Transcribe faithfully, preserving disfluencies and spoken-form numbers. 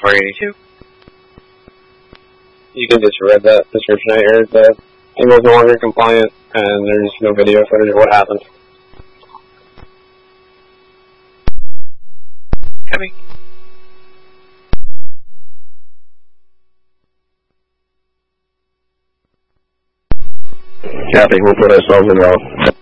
four eighty-two. You can just read that description out here. The thing was no longer compliant, and there's no video footage of what happened. Coming. Copy, we'll put ourselves in row.